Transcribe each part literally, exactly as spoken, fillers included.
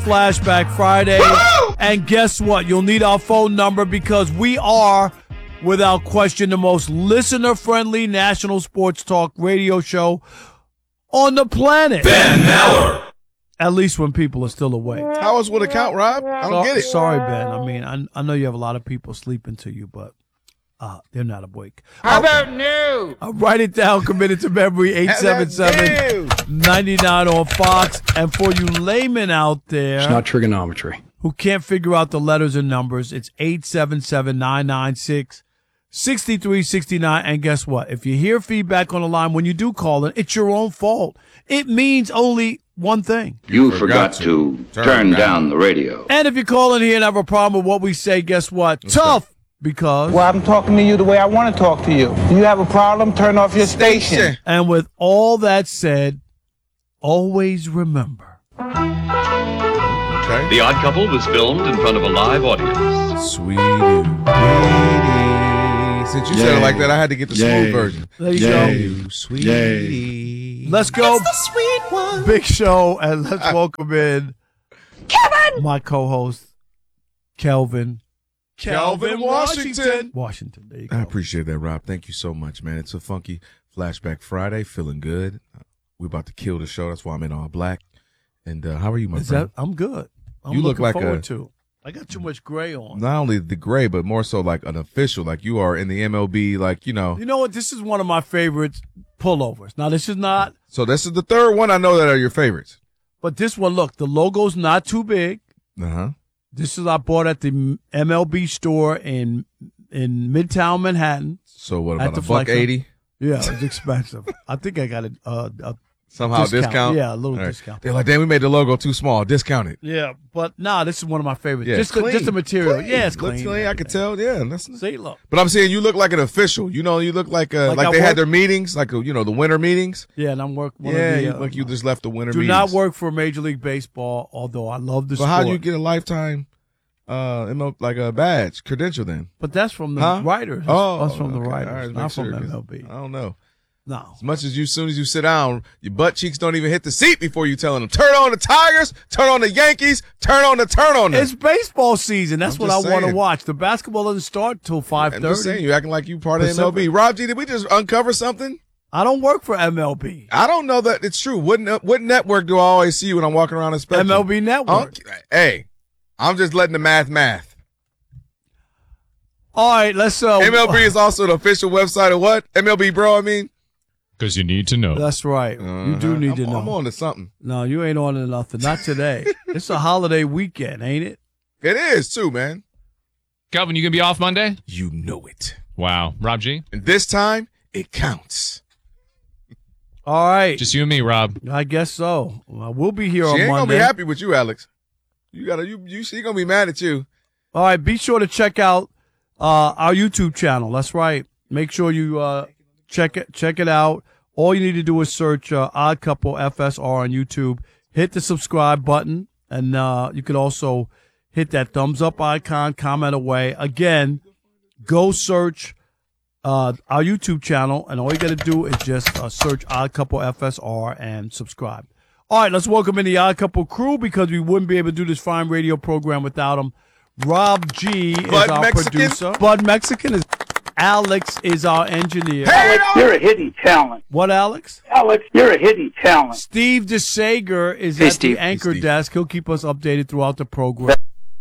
Flashback Friday. Woo! And guess what? You'll need our phone number because we are, without question, the most listener-friendly national sports talk radio show on the planet. Ben Maller. At least when people are still awake. How else would it count, Rob? I don't so, get it. Sorry, Ben. I mean, I, I know you have a lot of people sleeping to you, but uh, they're not awake. How about new? I'll write it down, committed to memory, eight seven seven, nine nine on Fox. And for you laymen out there. It's not trigonometry. Who can't figure out the letters and numbers, it's eight seven seven, nine nine six, six three six nine. And guess what? If you hear feedback on the line when you do call in, it's your own fault. It means only one thing. You, you forgot, forgot to turn, turn down. down the radio. And if you call in here and have a problem with what we say, guess what? What's Tough. That? Because. Well, I'm talking to you the way I want to talk to you. You have a problem, turn off your station. And with all that said, always remember. Okay. The Odd Couple was filmed in front of a live audience. Sweetie. Since you Yay. said it like that, I had to get the Yay. smooth version. There you Yay. go. Sweetie. Yay. Let's go. It's the sweet one. Big show, and let's welcome in Kevin, my co-host, Kelvin. Kelvin Washington. Washington. There you go. I appreciate that, Rob. Thank you so much, man. It's a funky Flashback Friday. Feeling good. We're about to kill the show. That's why I'm in all black. And uh, how are you, my Is friend? That, I'm good. I'm you look looking like forward a, to. I got too much gray on. Not only the gray, but more so like an official. Like you are in the M L B, like, you know. You know what? This is one of my favorite pullovers. Now, this is not. So this is the third one I know that are your favorites. But this one, look, the logo's not too big. Uh-huh. This is I bought at the M L B store in in Midtown Manhattan. So what about a buck eighty? Yeah, it's expensive. I think I got a, uh, a somehow discount. discount. Yeah, a little right. discount. They're like, damn, we made the logo too small. Discount it. Yeah, but nah, this is one of my favorites. Yeah, just the, just the material. Clean. Yeah, it's Looks clean. clean. I can tell. Yeah, that's see, look. But I'm saying you look like an official. You know, you look like uh, like, like they work, had their meetings, like you know the winter meetings. Yeah, and I'm working. Yeah, the, you uh, look like you just left the winter. Do meetings. not work for Major League Baseball, although I love the so sport. How do you get a lifetime? Uh, like a badge, credential then. But that's from the huh? writers. Oh, that's from okay. the writers, right, not sure, from M L B. I don't know. No. As much as you, as soon as you sit down, your butt cheeks don't even hit the seat before you telling them, turn on the Tigers, turn on the Yankees, turn on the turn on them. It's baseball season. That's I'm what I want to saying. watch. The basketball doesn't start till five thirty. I'm just saying, you acting like you part of M L B. Rob G, did we just uncover something? I don't work for M L B. I don't know that it's true. What, what network do I always see when I'm walking around the Spectrum? M L B Network. Oh, hey, I'm just letting the math math. All right, let's. Uh, M L B is also the official website of what? M L B Bro, I mean? Because you need to know. That's right. Uh-huh. You do need I'm, to know. I'm on to something. No, you ain't on to nothing. Not today. It's a holiday weekend, ain't it? It is, too, man. Calvin, you going to be off Monday? You know it. Wow. Rob G? And this time, it counts. All right. Just you and me, Rob. I guess so. Well, we'll be here she on ain't Monday. Gonna be happy with you, Alex. You gotta. You. You. She gonna be mad at you. All right. Be sure to check out uh, our YouTube channel. That's right. Make sure you uh, check it. Check it out. All you need to do is search uh, Odd Couple F S R on YouTube. Hit the subscribe button, and uh, you can also hit that thumbs up icon. Comment away. Again, go search uh, our YouTube channel, and all you got to do is just uh, search Odd Couple F S R and subscribe. All right, let's welcome in the Odd Couple crew because we wouldn't be able to do this fine radio program without them. Rob G is Bud our Mexican. producer. Bud Mexican is. Alex is our engineer. Alex, you're a hidden talent. What, Alex? Alex, you're a hidden talent. Steve DeSager is hey, at Steve. the anchor hey, desk. He'll keep us updated throughout the program.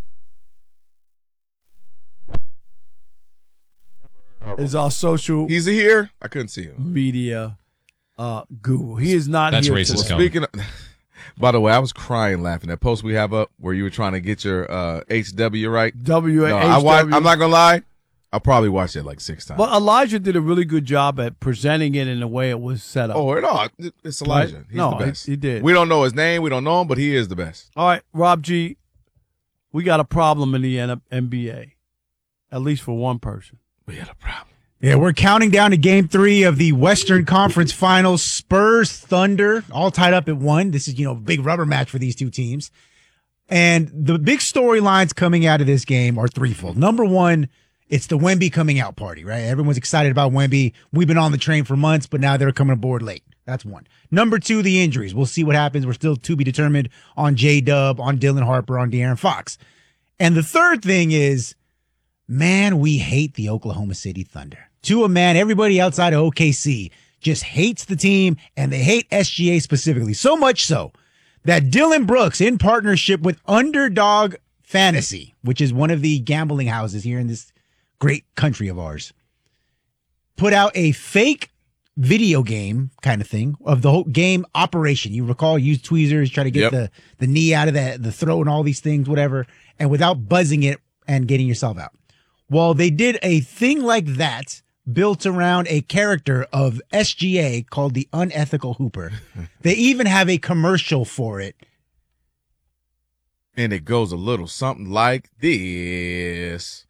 Is our social He's here. I couldn't see him. media uh, guru. He is not That's here racist, today. Kelvin. Speaking of, by the way, I was crying laughing. That post we have up where you were trying to get your uh, H W right. W No, H I wa- W. I'm not gonna lie. I'll probably watch it like six times. But Elijah did a really good job at presenting it in the way it was set up. oh, no, it's Elijah. Right? He's No, the best. he- he did. We don't know his name. We don't know him, but he is the best. All right, Rob G, we got a problem in the N B A, at least for one person. We got a problem. Yeah, we're counting down to game three of the Western Conference Finals. Spurs, Thunder, all tied up at one. This is, you know, a big rubber match for these two teams. And the big storylines coming out of this game are threefold. Number one, it's the Wemby coming out party, right? Everyone's excited about Wemby. We've been on the train for months, but now they're coming aboard late. That's one. Number two, the injuries. We'll see what happens. We're still to be determined on J-Dub, on Dylan Harper, on De'Aaron Fox. And the third thing is, man, we hate the Oklahoma City Thunder. To a man, everybody outside of O K C just hates the team, and they hate S G A specifically. So much so that Dylan Brooks, in partnership with Underdog Fantasy, which is one of the gambling houses here in this great country of ours, put out a fake video game kind of thing of the whole game operation. You recall, use tweezers, try to get Yep. the, the knee out of the, the throat and all these things, whatever, and without buzzing it and getting yourself out. Well, they did a thing like that built around a character of S G A called the Unethical Hooper. They even have a commercial for it. And it goes a little something like this.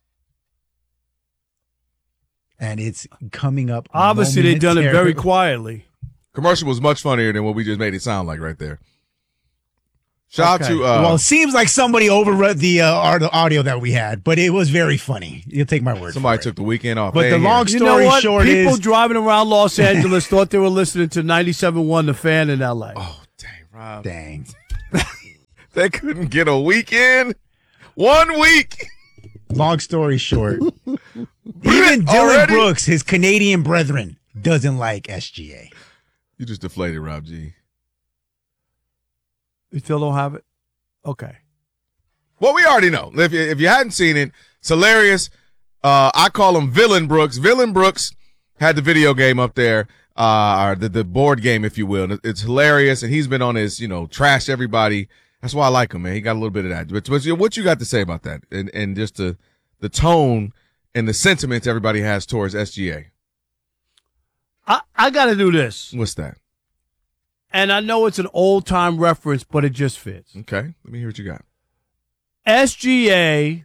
And it's coming up. Obviously, they've done it very momentarily. quietly. Commercial was much funnier than what we just made it sound like right there. Shout Okay. out to uh, Well, it seems like somebody overread the uh, art- audio that we had, but it was very funny. You'll take my word somebody for took it. the weekend off. But They the ain't long here. You story know what? short People is, driving around Los Angeles thought they were listening to ninety-seven point one The Fan in L A. Oh, dang, Rob. dang. They couldn't get a weekend. One week. Long story short, even Brilliant Dylan already? Brooks, his Canadian brethren, doesn't like S G A. You just deflated, Rob G. You still don't have it? Okay. Well, we already know. If you, if you hadn't seen it, it's hilarious. Uh, I call him Villain Brooks. Villain Brooks had the video game up there, uh, or the, the board game, if you will. It's hilarious, and he's been on his, you know, trash everybody. That's why I like him, man. He got a little bit of that. But, but what you got to say about that, and and just the the tone and the sentiments everybody has towards S G A? I, I got to do this. What's that? And I know it's an old time reference, but it just fits. Okay, let me hear what you got. S G A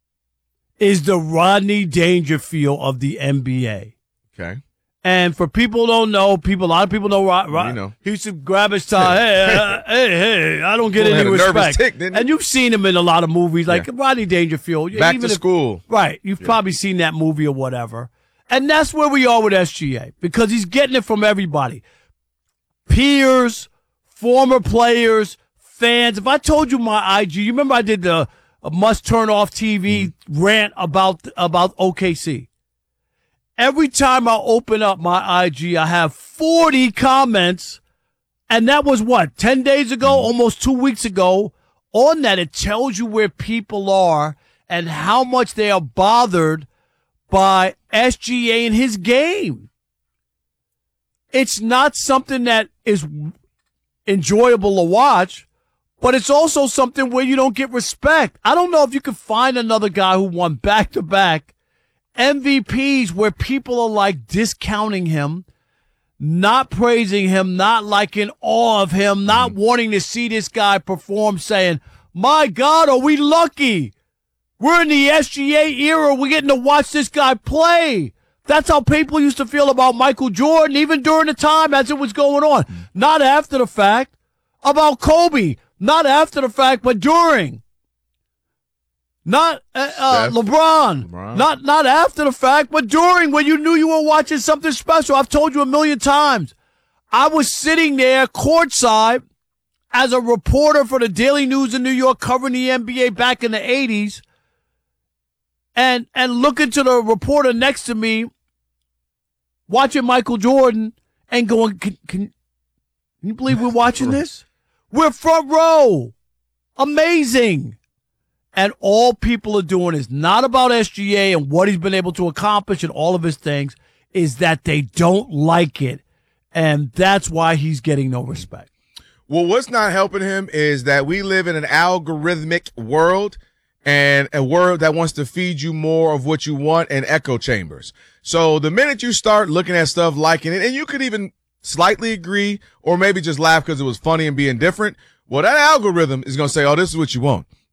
is the Rodney Dangerfield of the N B A. Okay. And for people who don't know, people, a lot of people know, Rod, Rod, You know. he used to grab his tie. Hey, uh, hey, hey, I don't get Well, any had a nervous respect. tick, didn't he? And you've seen him in a lot of movies, like Yeah. Rodney Dangerfield. Back Even to if- school. Right. You've probably seen that movie or whatever. And that's where we are with S G A, because he's getting it from everybody. Peers, former players, fans. If I told you my I G, you remember I did the uh, must turn off T V Mm-hmm. rant about about O K C. Every time I open up my I G, I have forty comments, and that was what, ten days ago, Mm-hmm. almost two weeks ago. On that, it tells you where people are and how much they are bothered by S G A and his game. It's not something that is enjoyable to watch, but it's also something where you don't get respect. I don't know if you could find another guy who won back-to-back M V Ps where people are like discounting him, not praising him, not like in awe of him, not wanting to see this guy perform, saying, my God, are we lucky? We're in the S G A era. We're getting to watch this guy play. That's how people used to feel about Michael Jordan, even during the time as it was going on. Not after the fact. About Kobe. Not after the fact, but during. Not uh, uh, Steph. LeBron. LeBron. Not not after the fact, but during, when you knew you were watching something special. I've told you a million times. I was sitting there courtside as a reporter for the Daily News in New York covering the N B A back in the eighties, and and looking to the reporter next to me, watching Michael Jordan and going, can, can, can you believe we're watching this? We're front row. Amazing. And all people are doing is not about S G A and what he's been able to accomplish and all of his things, is that they don't like it. And that's why he's getting no respect. Well, what's not helping him is that we live in an algorithmic world, and a world that wants to feed you more of what you want in echo chambers. So the minute you start looking at stuff, liking it, and you could even slightly agree or maybe just laugh because it was funny and being different, well, that algorithm is going to say, oh, this is what you want.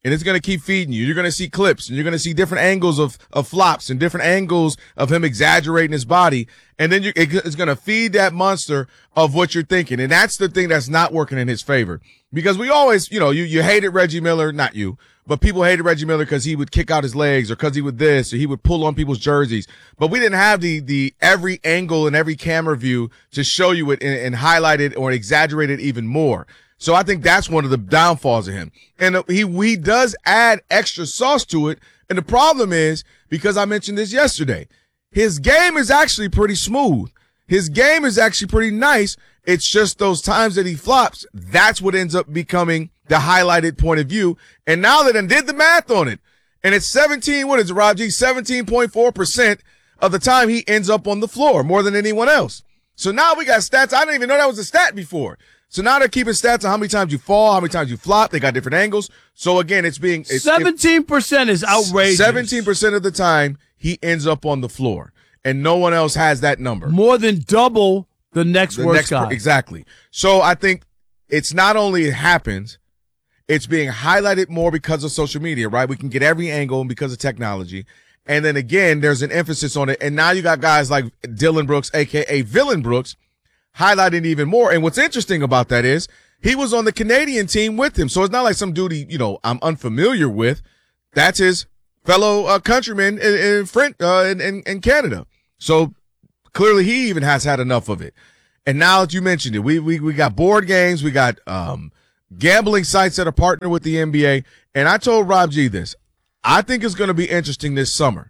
And it's going to keep feeding you. You're going to see clips, and you're going to see different angles of, of flops and different angles of him exaggerating his body. And then you, it, it's going to feed that monster of what you're thinking. And that's the thing that's not working in his favor. Because we always, you know, you, you hated Reggie Miller, not you, but people hated Reggie Miller because he would kick out his legs or because he would this or he would pull on people's jerseys. But we didn't have the, the every angle and every camera view to show you it and, and highlight it or exaggerate it even more. So I think that's one of the downfalls of him. And he, he does add extra sauce to it. And the problem is, because I mentioned this yesterday, his game is actually pretty smooth. His game is actually pretty nice. It's just those times that he flops. That's what ends up becoming the highlighted point of view. And now that I did the math on it, and it's seventeen, what is it, Rob G? seventeen point four percent of the time he ends up on the floor more than anyone else. So now we got stats. I didn't even know that was a stat before. So now they're keeping stats on how many times you fall, how many times you flop. They got different angles. So again, it's being it's, seventeen percent is outrageous. seventeen percent of the time he ends up on the floor, and no one else has that number. More than double the next the worst next, guy. Exactly. So I think it's not only it happens, it's being highlighted more because of social media, right? We can get every angle and because of technology. And then again, there's an emphasis on it. And now you got guys like Dillon Brooks, a k a. Villain Brooks, highlighting even more. And what's interesting about that is he was on the Canadian team with him. So it's not like some dude he, you know, I'm unfamiliar with. That's his fellow uh, countryman in, in, French, uh, in, in, in Canada. So clearly he even has had enough of it. And now that you mentioned it, we, we, we got board games. We got, um, gambling sites that are partnered with the N B A. And I told Rob G this. I think it's going to be interesting this summer.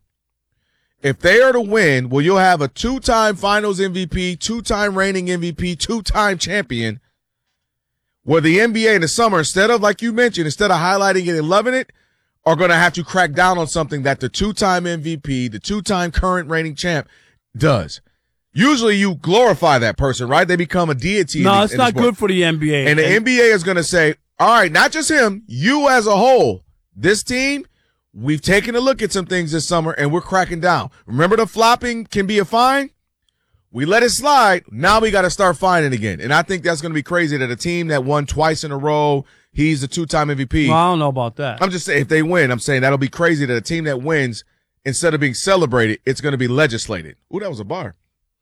If they are to win, well, you'll have a two-time finals M V P, two-time reigning M V P, two-time champion, where the N B A in the summer, instead of, like you mentioned, instead of highlighting it and loving it, are going to have to crack down on something that the two-time M V P, the two-time current reigning champ does. Usually you glorify that person, right? They become a deity. No, in the, it's in not the good for the N B A. And the N B A is going to say, all right, not just him, you as a whole, this team, we've taken a look at some things this summer and we're cracking down. Remember the flopping can be a fine? We let it slide. Now we got to start fining again. And I think that's going to be crazy that a team that won twice in a row, he's a two-time M V P. Well, I don't know about that. I'm just saying, if they win, I'm saying that'll be crazy that a team that wins, instead of being celebrated, it's going to be legislated. Ooh, that was a bar.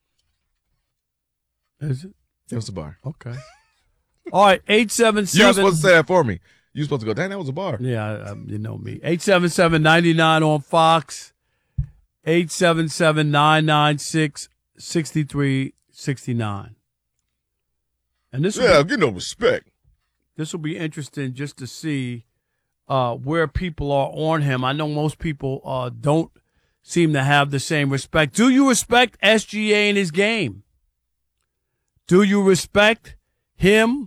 Is it? It was a bar. Okay. All right, eight seven seven. You were supposed to say that for me. You were supposed to go, dang, that was a bar. Yeah, um, you know me. eight seven seven, nine nine on Fox. eight seven seven, nine nine six, six three six nine. And this will Yeah, be, get no respect. This will be interesting just to see uh, where people are on him. I know most people uh, don't seem to have the same respect. Do you respect S G A in his game? Do you respect him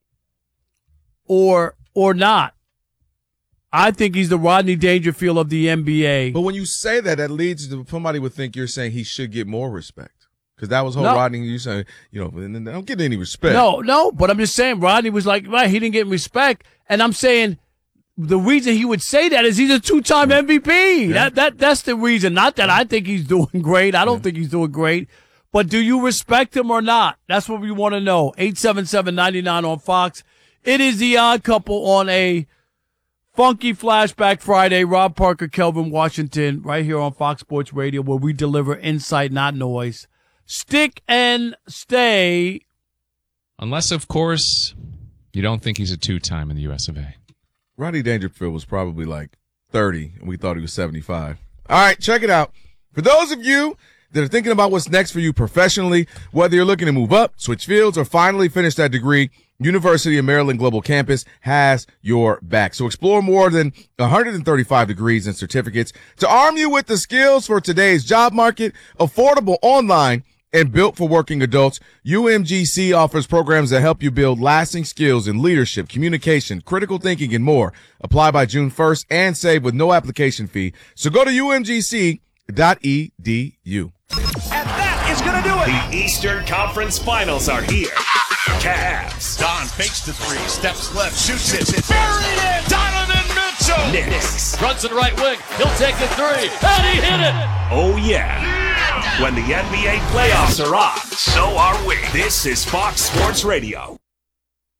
or or not? I think he's the Rodney Dangerfield of the N B A. But when you say that, that leads to somebody would think you're saying he should get more respect. Because that was whole No. Rodney, you saying, you know, and they don't get any respect. No, no, but I'm just saying Rodney was like, right, he didn't get respect. And I'm saying the reason he would say that is he's a two-time M V P. Yeah. That that That's the reason. Not that I think he's doing great. I don't yeah. think he's doing great. But do you respect him or not? That's what we want to know. eight seven seven, nine nine on Fox. It is the Odd Couple on a funky Flashback Friday. Rob Parker, Kelvin Washington, right here on Fox Sports Radio, where we deliver insight, not noise. Stick and stay. Unless, of course, you don't think he's a two-time in the U S of A. Rodney Dangerfield was probably like thirty, and we thought he was seventy-five. All right, check it out. For those of you that are thinking about what's next for you professionally, whether you're looking to move up, switch fields, or finally finish that degree, University of Maryland Global Campus has your back. So explore more than one hundred thirty-five degrees and certificates to arm you with the skills for today's job market, affordable online, and built for working adults. U M G C offers programs that help you build lasting skills in leadership, communication, critical thinking, and more. Apply by June first and save with no application fee. So go to U M G C dot E D U. And that is going to do it. The Eastern Conference Finals are here. Cavs. Don fakes the three, steps left, shoots it. Buried it. Donovan Mitchell. Knicks. Runs to the right wing. He'll take the three. And he hit it. Oh, yeah. When the N B A playoffs are on, so are we. This is Fox Sports Radio.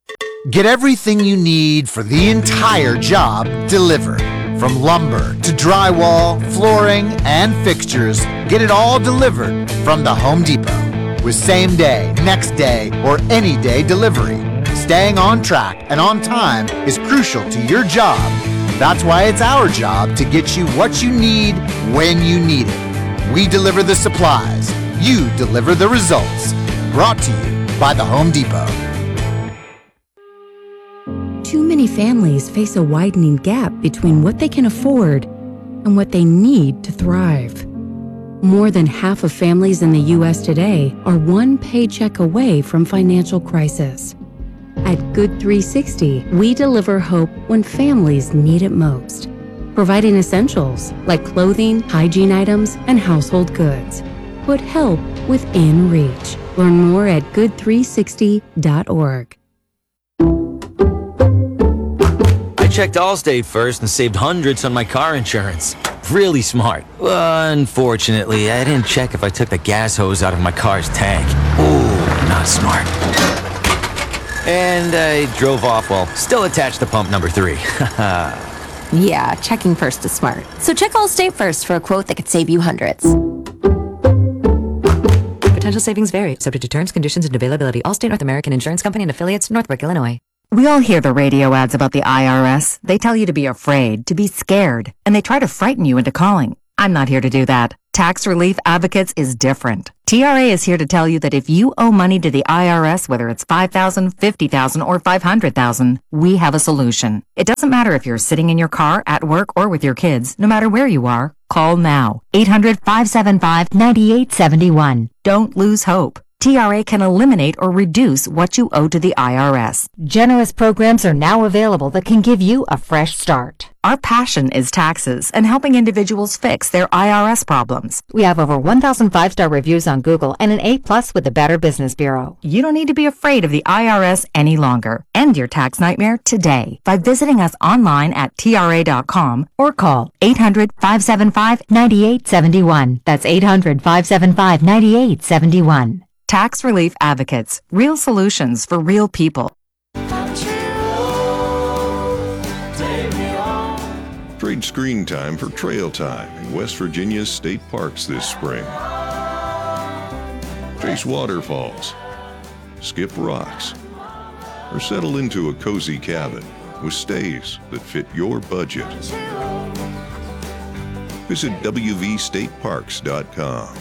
Get everything you need for the entire job delivered. From lumber to drywall, flooring, and fixtures, get it all delivered from the Home Depot. With same day, next day, or any day delivery. Staying on track and on time is crucial to your job. That's why it's our job to get you what you need when you need it. We deliver the supplies. You deliver the results. Brought to you by the Home Depot. Too many families face a widening gap between what they can afford and what they need to thrive. More than half of families in the U S today are one paycheck away from financial crisis. At Good three sixty, we deliver hope when families need it most, providing essentials like clothing, hygiene items, and household goods. Put help within reach. Learn more at good three sixty dot org. I checked Allstate first and saved hundreds on my car insurance. Really smart. Unfortunately, I didn't check if I took the gas hose out of my car's tank. Ooh, not smart. And I drove off while still attached to pump number three. Yeah, checking first is smart. So check Allstate first for a quote that could save you hundreds. Potential savings vary, subject to terms, conditions, and availability. Allstate North American Insurance Company and affiliates, Northbrook, Illinois. We all hear the radio ads about the I R S. They tell you to be afraid, to be scared, and they try to frighten you into calling. I'm not here to do that. Tax Relief Advocates is different. T R A is here to tell you that if you owe money to the I R S, whether it's five thousand dollars, fifty thousand dollars, or five hundred thousand dollars, we have a solution. It doesn't matter if you're sitting in your car, at work, or with your kids. No matter where you are, call now. eight hundred, five seven five, nine eight seven one. Don't lose hope. T R A can eliminate or reduce what you owe to the I R S. Generous programs are now available that can give you a fresh start. Our passion is taxes and helping individuals fix their I R S problems. We have over one thousand five-star reviews on Google and an A plus with the Better Business Bureau. You don't need to be afraid of the I R S any longer. End your tax nightmare today by visiting us online at T R A dot com or call eight hundred, five seven five, nine eight seven one. That's eight hundred, five seven five, nine eight seven one. Tax Relief Advocates. Real solutions for real people. Trade screen time for Trail Time in West Virginia's state parks this spring. Chase waterfalls, skip rocks, or settle into a cozy cabin with stays that fit your budget. Visit W V state parks dot com.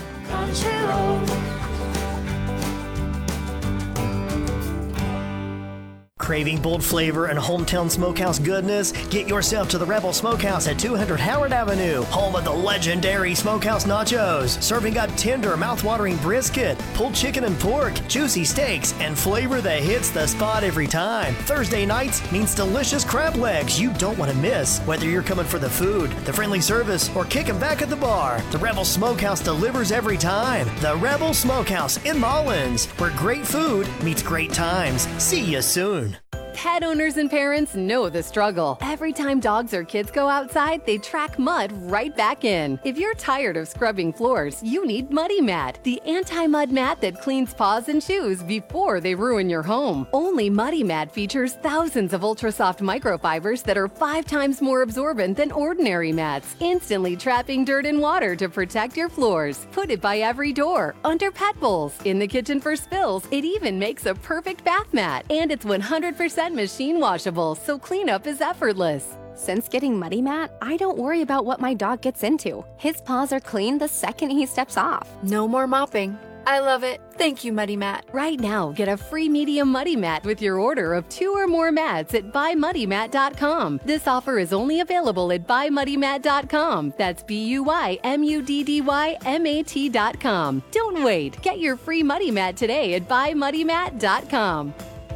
Craving bold flavor and hometown smokehouse goodness? Get yourself to the Rebel Smokehouse at two hundred Howard Avenue, home of the legendary Smokehouse Nachos, serving up tender, mouth-watering brisket, pulled chicken and pork, juicy steaks, and flavor that hits the spot every time. Thursday nights means delicious crab legs you don't want to miss. Whether you're coming for the food, the friendly service, or kicking back at the bar, the Rebel Smokehouse delivers every time. The Rebel Smokehouse in Mullins, where great food meets great times. See you soon. Pet owners and parents know the struggle. Every time dogs or kids go outside, they track mud right back in. If you're tired of scrubbing floors, you need Muddy Mat, the anti-mud mat that cleans paws and shoes before they ruin your home. Only Muddy Mat features thousands of ultra-soft microfibers that are five times more absorbent than ordinary mats, instantly trapping dirt and water to protect your floors. Put it by every door, under pet bowls, in the kitchen for spills. It even makes a perfect bath mat, and it's one hundred percent machine washable, so cleanup is effortless. Since getting Muddy Mat, I don't worry about what my dog gets into. His paws are clean the second he steps off. No more mopping. I love it. Thank you, Muddy Mat. Right now, get a free medium Muddy Mat with your order of two or more mats at buy muddy mat dot com. This offer is only available at buy muddy mat dot com. That's B U Y M U D D Y M A T dot com. Don't wait. Get your free Muddy Mat today at buy muddy mat dot com.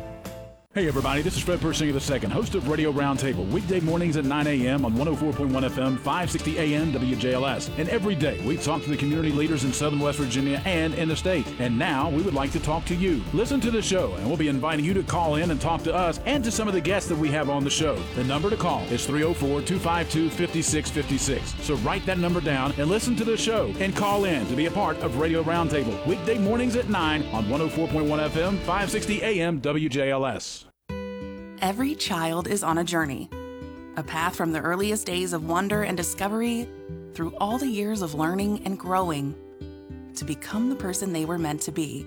Hey everybody, this is Fred Persinger the second, host of Radio Roundtable, weekday mornings at nine a.m. on one oh four point one F M, five sixty A M W J L S. And every day we talk to the community leaders in Southern West Virginia and in the state. And now we would like to talk to you. Listen to the show and we'll be inviting you to call in and talk to us and to some of the guests that we have on the show. The number to call is three oh four, two five two, five six five six. So write that number down and listen to the show and call in to be a part of Radio Roundtable, weekday mornings at nine on one oh four point one F M, five sixty A M W J L S. Every child is on a journey, a path from the earliest days of wonder and discovery through all the years of learning and growing to become the person they were meant to be.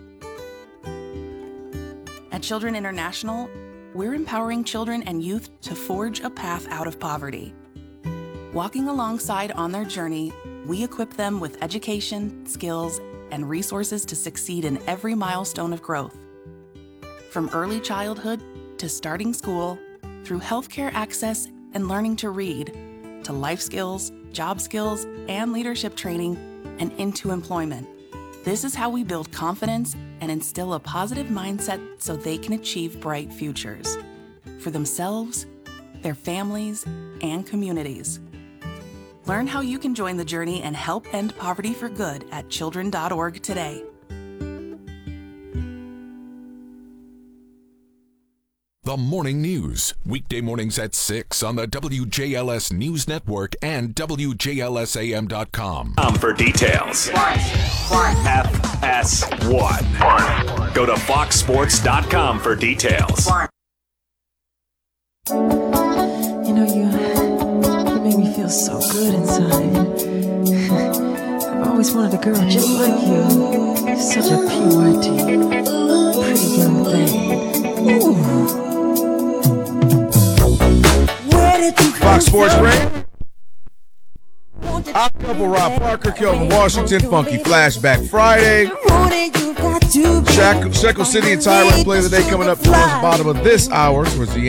At Children International, we're empowering children and youth to forge a path out of poverty. Walking alongside on their journey, we equip them with education, skills, and resources to succeed in every milestone of growth. From early childhood to starting school, through healthcare access and learning to read, to life skills, job skills, and leadership training, and into employment. This is how we build confidence and instill a positive mindset so they can achieve bright futures for themselves, their families, and communities. Learn how you can join the journey and help end poverty for good at children dot org today. The Morning News, weekday mornings at six on the W J L S News Network and W J L S A M dot com. Um, for details. F S one. Go to fox sports dot com for details. You know, you, you make me feel so good inside. I've always wanted a girl just like you. You're such a P Y T. Pretty young thing. Ooh. Fox Sports Ring. Odd Couple, Rob Parker, Kelvin Washington, Funky Flashback Friday. Shackle, Shackle City and Tyrant play of the day coming up towards the bottom of this hour, towards the